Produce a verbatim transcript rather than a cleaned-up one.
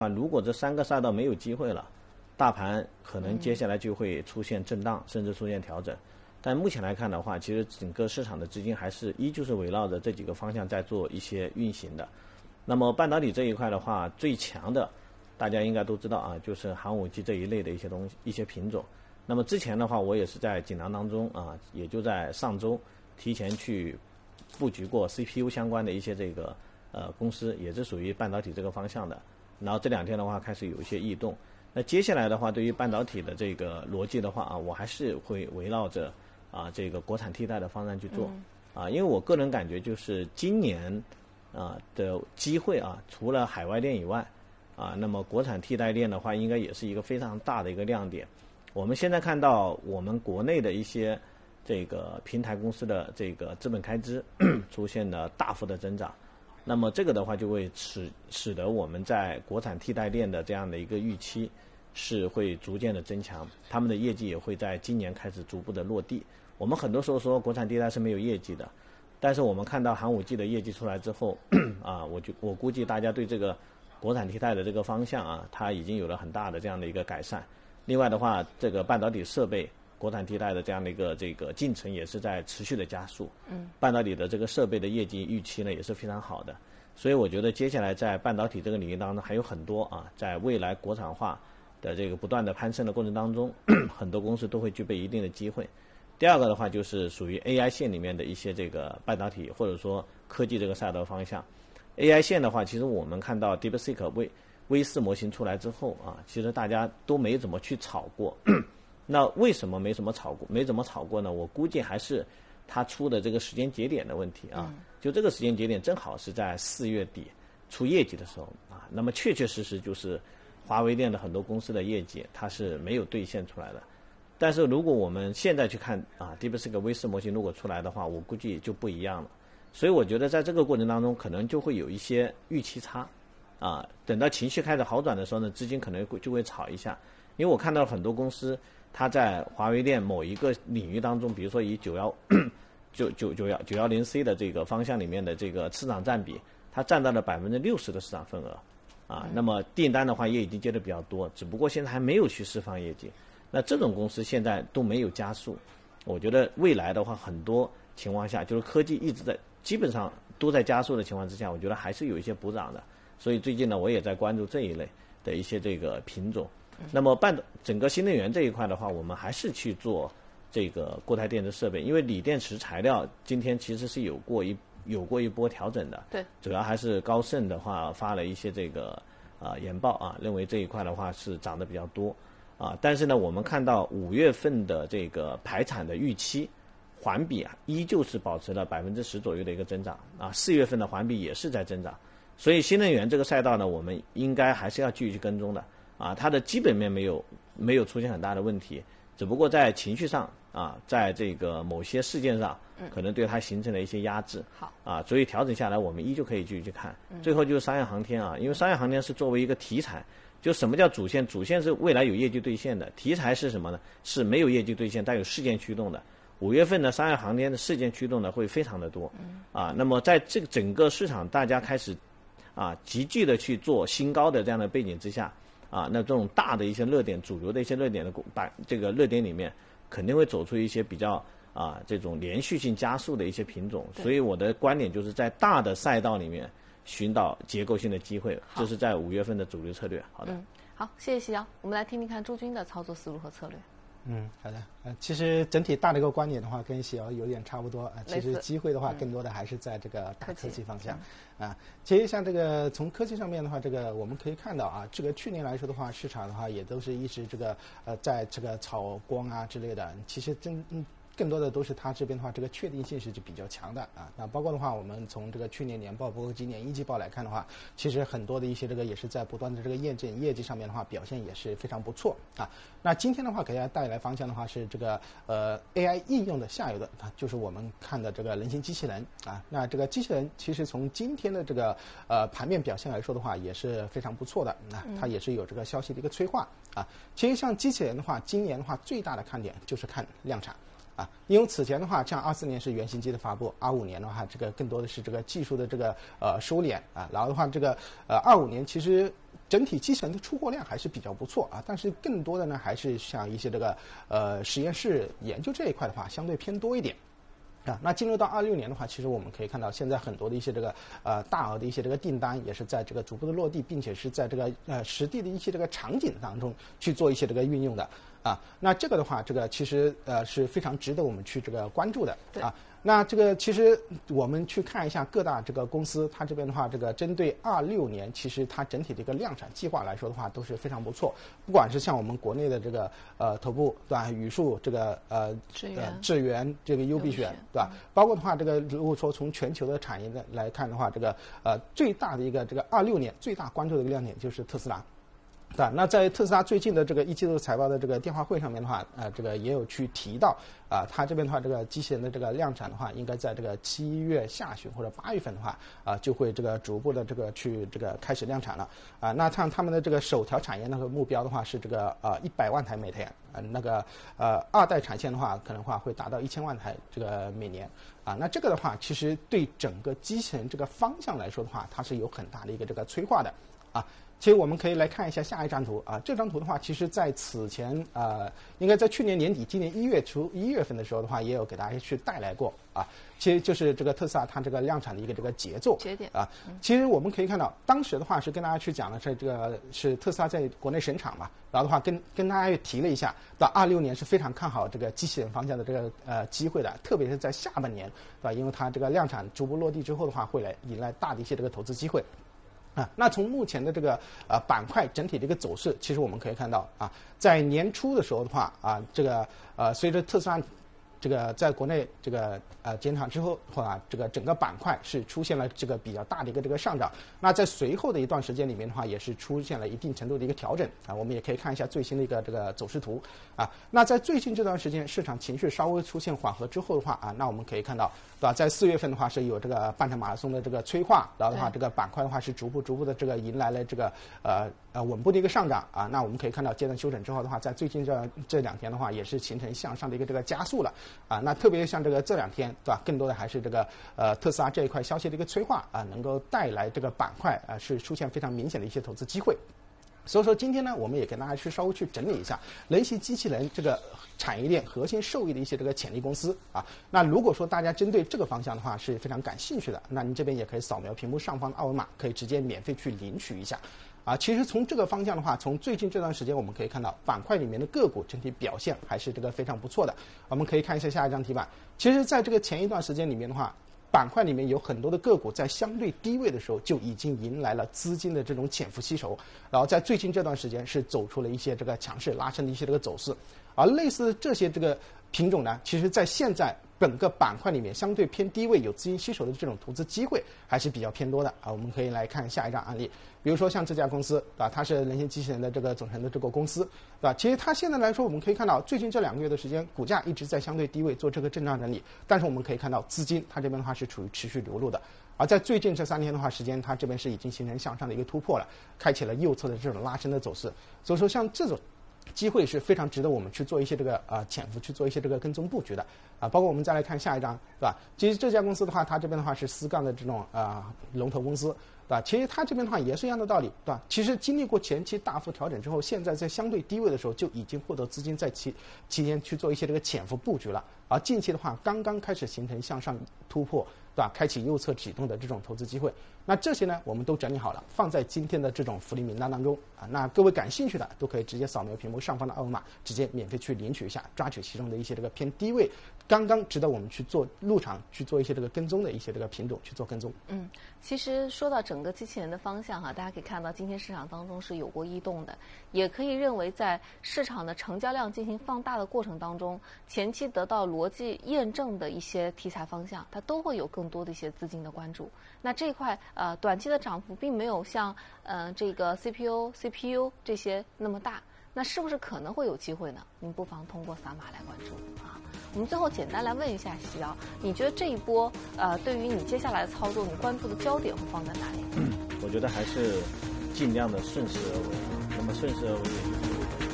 啊，如果这三个赛道没有机会了，大盘可能接下来就会出现震荡，甚至出现调整。但目前来看的话，其实整个市场的资金还是依旧是围绕着这几个方向在做一些运行的。那么半导体这一块的话，最强的大家应该都知道啊，就是寒武纪这一类的一些东西、一些品种。那么之前的话，我也是在锦囊当中啊，也就在上周提前去布局过 C P U 相关的一些这个呃公司，也是属于半导体这个方向的。然后这两天的话开始有一些异动。那接下来的话，对于半导体的这个逻辑的话啊，我还是会围绕着啊这个国产替代的方案去做。啊，因为我个人感觉就是今年啊的机会啊，除了海外链以外，啊，那么国产替代链的话，应该也是一个非常大的一个亮点。我们现在看到我们国内的一些这个平台公司的这个资本开支出现了大幅的增长。那么这个的话就会使使得我们在国产替代链的这样的一个预期是会逐渐的增强，他们的业绩也会在今年开始逐步的落地。我们很多时候说国产替代是没有业绩的，但是我们看到寒武纪的业绩出来之后啊，我就我估计大家对这个国产替代的这个方向啊，它已经有了很大的这样的一个改善。另外的话，这个半导体设备国产替代的这样的一个这个进程也是在持续的加速。嗯，半导体的这个设备的业绩预期呢也是非常好的，所以我觉得接下来在半导体这个领域当中还有很多啊，在未来国产化的这个不断的攀升的过程当中，很多公司都会具备一定的机会。第二个的话就是属于 A I 线里面的一些这个半导体或者说科技这个赛道方向。A I 线的话，其实我们看到 DeepSeek 微微四模型出来之后啊，其实大家都没怎么去炒过。那为什么没怎么炒过？没怎么炒过呢？我估计还是它出的这个时间节点的问题啊。就这个时间节点正好是在四月底出业绩的时候啊。那么确确实实就是华为电的很多公司的业绩它是没有兑现出来的。但是如果我们现在去看啊 ，DeepSeek 微四模型如果出来的话，我估计就不一样了。所以我觉得在这个过程当中，可能就会有一些预期差啊。等到情绪开始好转的时候呢，资金可能会就会炒一下。因为我看到很多公司，它在华为电某一个领域当中，比如说以九幺九九九幺九幺零 C 的这个方向里面的这个市场占比，它占到了百分之六十的市场份额啊。那么订单的话也已经接的比较多，只不过现在还没有去释放业绩。那这种公司现在都没有加速，我觉得未来的话，很多情况下就是科技一直在基本上都在加速的情况之下，我觉得还是有一些补涨的。所以最近呢，我也在关注这一类的一些这个品种。那么半整个新能源这一块的话，我们还是去做这个固态电池设备，因为锂电池材料今天其实是有过一有过一波调整的。 对， 主要还是高盛的话发了一些这个啊、呃、研报啊，认为这一块的话是涨得比较多啊。但是呢，我们看到五月份的这个排产的预期环比啊，依旧是保持了百分之十左右的一个增长啊。四月份的环比也是在增长，所以新能源这个赛道呢，我们应该还是要继续跟踪的。啊，它的基本面没有没有出现很大的问题，只不过在情绪上啊，在这个某些事件上，可能对它形成了一些压制。 好、 嗯、啊，所以调整下来，我们依旧可以继续去看。最后就是商业航天啊，因为商业航天是作为一个题材，就什么叫主线？主线是未来有业绩兑现的，题材是什么呢？是没有业绩兑现，但有事件驱动的。五月份呢，商业航天的事件驱动呢会非常的多。啊，那么在这个整个市场大家开始啊急剧的去做新高的这样的背景之下。啊，那这种大的一些热点、主流的一些热点的把这个热点里面，肯定会走出一些比较啊这种连续性加速的一些品种。所以我的观点就是在大的赛道里面寻找结构性的机会，这是在五月份的主流策略。好的， 嗯，好，谢谢夕阳。我们来听听看朱军的操作思路和策略。 嗯，好的。呃，其实整体大的一个观点的话，跟喜瑶有点差不多啊、呃。其实机会的话，更多的还是在这个大科技方向。嗯、啊，其实像这个从科技上面的话，这个我们可以看到啊，这个去年来说的话，市场的话也都是一直这个呃，在这个炒光啊之类的。其实真嗯。更多的都是它这边的话，这个确定性是比较强的啊。那包括的话，我们从这个去年年报，包括今年一季报来看的话，其实很多的一些这个也是在不断的这个验证，业绩上面的话表现也是非常不错啊。那今天的话给大家带来方向的话是这个呃 A I 应用的下游的啊，就是我们看的这个人形机器人啊。那这个机器人其实从今天的这个呃盘面表现来说的话，也是非常不错的啊。它也是有这个消息的一个催化啊。其实像机器人的话，今年的话最大的看点就是看量产。啊，因为此前的话，像二四年是原型机的发布，二五年的话，这个更多的是这个技术的这个呃收敛啊，然后的话，这个呃二五年其实整体机器人的出货量还是比较不错啊，但是更多的呢还是像一些这个呃实验室研究这一块的话，相对偏多一点。啊，那进入到二六年的话，其实我们可以看到，现在很多的一些这个呃大额的一些这个订单，也是在这个逐步的落地，并且是在这个呃实地的一些这个场景当中去做一些这个运用的啊。那这个的话，这个其实呃是非常值得我们去这个关注的啊。那这个其实我们去看一下各大这个公司，它这边的话，这个针对二六年，其实它整体的一个量产计划来说的话，都是非常不错。不管是像我们国内的这个呃头部对吧，宇树这个呃呃智源这个优必选对吧，包括的话这个如果说从全球的产业的来看的话，这个呃最大的一个这个二六年最大关注的一个亮点就是特斯拉。对吧？那在特斯拉最近的这个一季度财报的这个电话会上面的话，呃，这个也有去提到啊，它这边的话，这个机器人的这个量产的话，应该在这个七月下旬或者八月份的话，啊，就会这个逐步的这个去这个开始量产了啊。那像他们的这个首条产业那个目标的话是这个呃一百万台每天，呃那个呃二代产线的话，可能话会达到一千万台这个每年啊。那这个的话，其实对整个机器人这个方向来说的话，它是有很大的一个这个催化的啊。其实我们可以来看一下下一张图啊，这张图的话，其实在此前呃，应该在去年年底、今年一月初一月份的时候的话，也有给大家去带来过啊。其实就是这个特斯拉它这个量产的一个这个节奏节点啊。其实我们可以看到，当时的话是跟大家去讲的是这个是特斯拉在国内审厂嘛，然后的话跟跟大家也提了一下，到二六年是非常看好这个机器人方向的这个呃机会的，特别是在下半年，对吧？因为它这个量产逐步落地之后的话，会来引来大的一些这个投资机会。啊，那从目前的这个呃板块整体的一个走势，其实我们可以看到啊，在年初的时候的话啊，这个呃随着特斯拉这个在国内这个呃减产之后的话，这个整个板块是出现了这个比较大的一个这个上涨。那在随后的一段时间里面的话，也是出现了一定程度的一个调整啊。我们也可以看一下最新的一个这个走势图啊。那在最近这段时间，市场情绪稍微出现缓和之后的话啊，那我们可以看到，对吧？在四月份的话是有这个半程马拉松的这个催化，然后的话这个板块的话是逐步逐步的这个迎来了这个呃呃稳步的一个上涨啊。那我们可以看到阶段修整之后的话，在最近这这两天的话，也是形成向上的一个这个加速了。啊，那特别像这个这两天，对吧？更多的还是这个呃特斯拉这一块消息的一个催化啊，能够带来这个板块啊是出现非常明显的一些投资机会。所以说今天呢，我们也跟大家去稍微去整理一下人形机器人这个产业链核心受益的一些这个潜力公司啊。那如果说大家针对这个方向的话是非常感兴趣的，那您这边也可以扫描屏幕上方的二维码，可以直接免费去领取一下。啊，其实从这个方向的话，从最近这段时间我们可以看到，板块里面的个股整体表现还是这个非常不错的。我们可以看一下下一张题板。其实，在这个前一段时间里面的话，板块里面有很多的个股在相对低位的时候就已经迎来了资金的这种潜伏吸筹，然后在最近这段时间是走出了一些这个强势拉升的一些这个走势。而类似这些这个品种呢，其实在现在整个板块里面相对偏低位有资金吸筹的这种投资机会还是比较偏多的啊。我们可以来看下一张案例，比如说像这家公司啊，它是人形机器人的这个总成的这个公司，对吧？其实它现在来说，我们可以看到最近这两个月的时间，股价一直在相对低位做这个震荡整理，但是我们可以看到资金它这边的话是处于持续流入的。而在最近这三天的话时间，它这边是已经形成向上的一个突破了，开启了右侧的这种拉升的走势。所以说像这种机会是非常值得我们去做一些这个呃潜伏，去做一些这个跟踪布局的啊。包括我们再来看下一张，对吧？其实这家公司的话，它这边的话是思钢的这种呃龙头公司，对吧？其实它这边的话也是一样的道理，对吧？其实经历过前期大幅调整之后，现在在相对低位的时候就已经获得资金在期期间去做一些这个潜伏布局了。而近期的话，刚刚开始形成向上突破，对吧？开启右侧启动的这种投资机会。那这些呢，我们都整理好了，放在今天的这种福利名单当中啊。那各位感兴趣的都可以直接扫描屏幕上方的二维码，直接免费去领取一下，抓取其中的一些这个偏低位，刚刚值得我们去做入场去做一些这个跟踪的一些这个品种去做跟踪。 嗯，其实说到整个机器人的方向哈，大家可以看到今天市场当中是有过异动的，也可以认为在市场的成交量进行放大的过程当中，前期得到逻辑验证的一些题材方向，它都会有更多的一些资金的关注。那这一块呃短期的涨幅并没有像呃这个 C P U、C P U 这些那么大，那是不是可能会有机会呢？您不妨通过扫码来关注啊。我们最后简单来问一下西瑶，你觉得这一波呃对于你接下来的操作，你关注的焦点会放在哪里？ 嗯，我觉得还是尽量的顺势而为。那么顺势而为，也就是